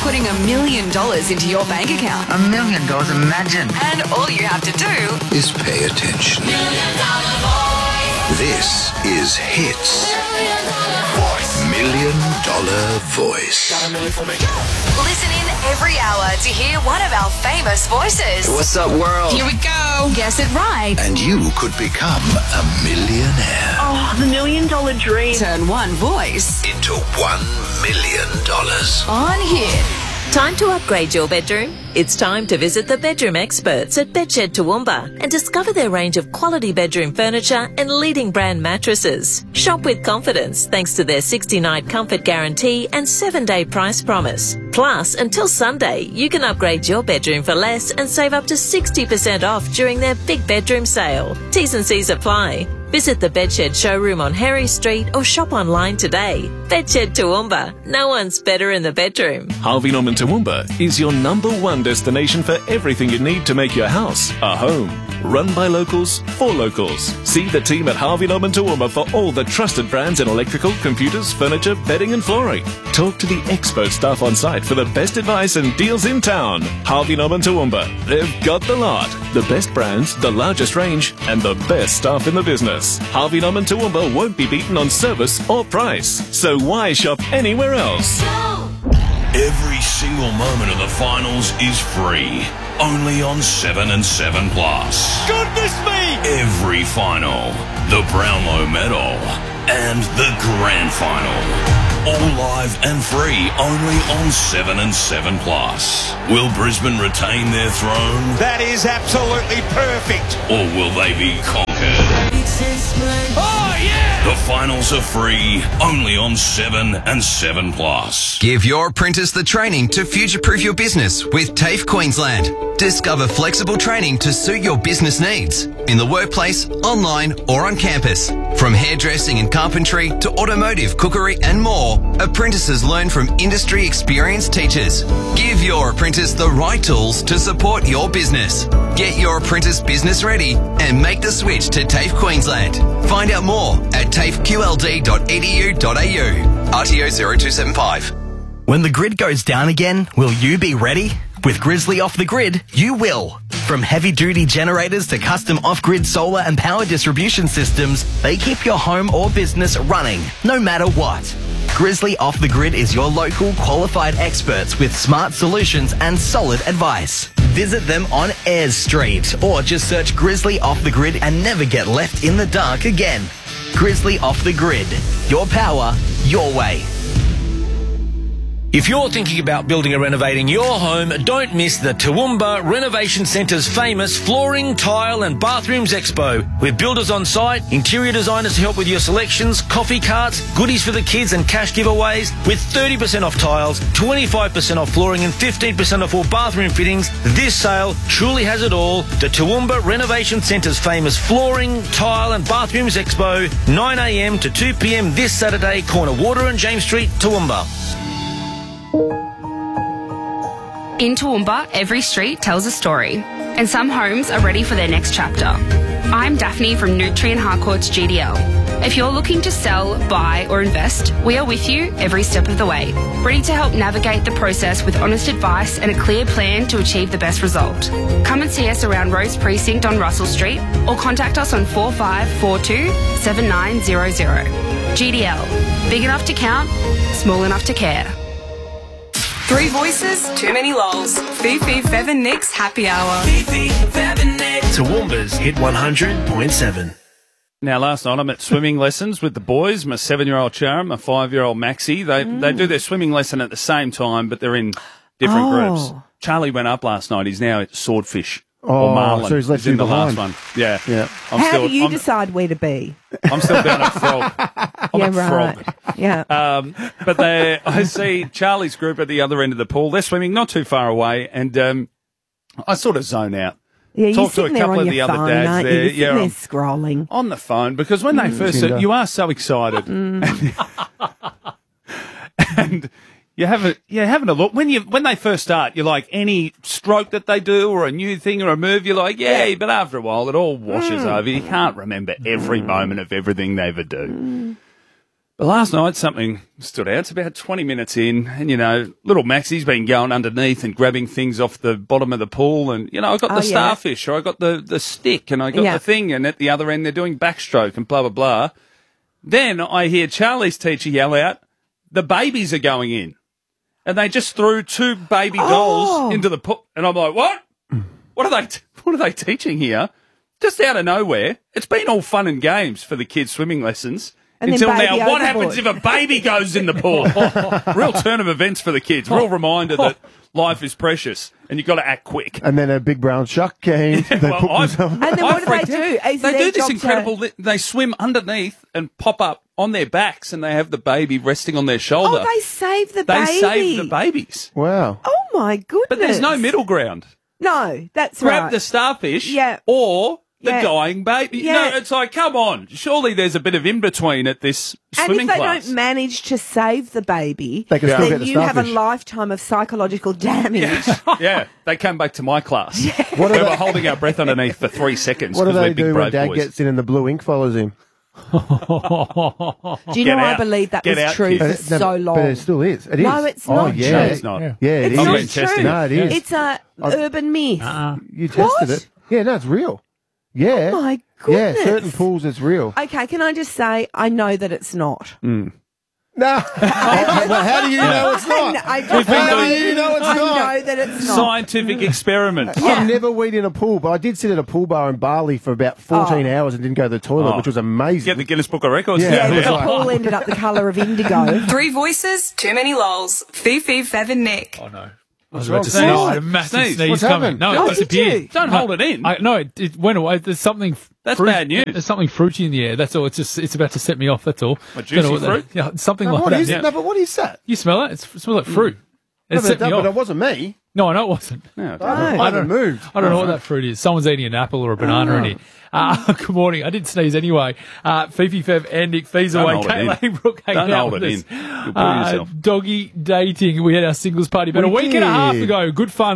putting $1 million into your bank account. $1 million, imagine. And all you have to do is pay attention. This is Hits. $1 Million Voice. listen in every hour to hear one of our famous voices. What's up, world? Here we go. Guess it right. And you could become a millionaire. Oh, the $1 million dream. Turn one voice into $1 million. on Hit. Time to upgrade your bedroom? It's time to visit the bedroom experts at Bedshed Toowoomba and discover their range of quality bedroom furniture and leading brand mattresses. Shop with confidence thanks to their 60-night comfort guarantee and 7-day price promise. Plus, until Sunday, you can upgrade your bedroom for less and save up to 60% off during their big bedroom sale. T's and C's apply. Visit the Bedshed showroom on Harry Street or shop online today. Bedshed Toowoomba. No one's better in the bedroom. Harvey Norman Toowoomba is your #1 destination for everything you need to make your house a home. Run by locals, for locals. See the team at Harvey Norman Toowoomba for all the trusted brands in electrical, computers, furniture, bedding and flooring. Talk to the expert staff on site for the best advice and deals in town. Harvey Norman Toowoomba. They've got the lot. The best brands, the largest range, and the best staff in the business. Harvey Norman Toowoomba won't be beaten on service or price. So why shop anywhere else? Every single moment of the finals is free. Only on 7 and 7 Plus. Goodness me! Every final, the Brownlow Medal, and the Grand Final. All live and free only on 7 and 7 Plus. Will Brisbane retain their throne? That is absolutely perfect. Or will they be conquered? Oh, yeah! The finals are free only on 7 and 7 Plus. Give your apprentice the training to future-proof your business with TAFE Queensland. Discover flexible training to suit your business needs in the workplace, online or on campus. From hairdressing and carpentry to automotive, cookery and more, apprentices learn from industry experienced teachers. Give your apprentice the right tools to support your business. Get your apprentice business ready and make the switch to TAFE Queensland. Find out more at tafeqld.edu.au. RTO 0275. When the grid goes down again, will you be ready? With Grizzly Off the Grid, you will. From heavy-duty generators to custom off-grid solar and power distribution systems, they keep your home or business running, no matter what. Grizzly Off the Grid is your local qualified experts with smart solutions and solid advice. Visit them on Ayres Street or just search Grizzly Off the Grid and never get left in the dark again. Grizzly Off the Grid. Your power, your way. If you're thinking about building or renovating your home, don't miss the Toowoomba Renovation Centre's famous Flooring, Tile and Bathrooms Expo. With builders on site, interior designers to help with your selections, coffee carts, goodies for the kids and cash giveaways. With 30% off tiles, 25% off flooring and 15% off all bathroom fittings, this sale truly has it all. The Toowoomba Renovation Centre's famous Flooring, Tile and Bathrooms Expo, 9 a.m. to 2 p.m. this Saturday, corner Water and James Street, Toowoomba. In Toowoomba, every street tells a story, and some homes are ready for their next chapter. I'm Daphne from Nutrien Harcourt's GDL. If you're looking to sell, buy or invest, we are with you every step of the way, ready to help navigate the process with honest advice and a clear plan to achieve the best result. Come and see us around Rose Precinct on Russell Street or contact us on 4542 7900. GDL. Big enough to count, small enough to care. 3 voices, too many lols. Fifi, Fev and Nick's Happy Hour. Fifi, Fev and Nick. Toowoomba's Hit 100.7. Now, last night I'm at swimming lessons with the boys, my 7-year-old Sharon, my 5-year-old Maxie. They do their swimming lesson at the same time, but they're in different groups. Charlie went up last night. He's now at swordfish. Or marlin. So he's left in you the behind. last one. Yeah. How do you decide where to be? I'm still down at frog. I'm at frog. Yeah. But I see Charlie's group at the other end of the pool. They're swimming not too far away, and I sort of zone out. Yeah, you're Talk to a sitting there couple on of your the other phone, dads aren't there. you? You're sitting Yeah, there scrolling. on the phone, because when they first you are so excited. And you're having a look. When they first start, you're like, any stroke that they do or a new thing or a move, you're like, yeah, but after a while it all washes over. You can't remember every moment of everything they ever do. Well, last night something stood out. It's about 20 minutes in, and, little Maxie's been going underneath and grabbing things off the bottom of the pool, and, I got the starfish, or I got the stick, and I got the thing, and at the other end they're doing backstroke and blah, blah, blah. Then I hear Charlie's teacher yell out, "The babies are going in." And they just threw 2 baby dolls into the pool. And I'm like, what? What are they teaching here? Just out of nowhere. It's been all fun and games for the kids' swimming lessons. And until now, overboard. what happens if a baby goes in the pool? Real turn of events for the kids. Real reminder that life is precious and you've got to act quick. And then a big brown shark came. And then what do they do? They do this incredible... They swim underneath and pop up on their backs, and they have the baby resting on their shoulder. Oh, they save the baby. They save the babies. Wow. Oh, my goodness. But there's no middle ground. No, that's Grab right. the starfish or the dying baby. Yeah. No, it's like, come on. Surely there's a bit of in-between at this swimming class. And if they don't manage to save the baby, they can still get then the you have a starfish. lifetime of psychological damage. Yeah, they come back to my class. What we were holding our breath underneath for 3 seconds. What do they we're big do when brave Dad boys. gets in and the blue ink follows him? Do you know I believe that Get was out, true kids. for so long? But it still is. It is. No, it's Oh, not yeah. true. No, it's not. Yeah, it It's is. not been testing true. No, it is. It's a urban myth. You tested it. Yeah, no, it's real. Yeah. Oh, my goodness. Yeah, certain pools it's real. Okay, can I just say, I know that it's not. No. Well, how do you know it's not? I How do you know it's I not? know that it's not. Scientific experiment. I've never weed in a pool, but I did sit at a pool bar in Bali for about 14 hours and didn't go to the toilet, which was amazing. Get the Guinness Book of Records. Yeah, Yeah, it was the like- pool ended up the colour of indigo. 3 voices, too many lols. Fifi, Fev and Nick. Oh, no. I What's was about to wrong? sneeze. What? I had a massive Sneeze. sneeze What's coming. happened? No, Oh, it did disappeared. you? Don't hold it in. No, it went away. There's something. That's bad news. There's something fruity in the air. That's all. It's about to set me off. That's all. A Don't know juicy what that- fruit? Yeah, something No, like what that. is Yeah. it? No, but what is that? You smell it? It smells like fruit. It No, set me but it off. wasn't me. No, I know it wasn't. Yeah, I haven't moved. I don't know what that fruit is. Someone's eating an apple or a banana in here. Good morning. I didn't sneeze anyway. Fifi, Fev, and Nick Fees Don't away. hold it in. Kate Brooke hanging Don't out hold with it us. in. You'll put yourself. Doggy dating. We had our singles party about a We week and a half did. ago. Good fun.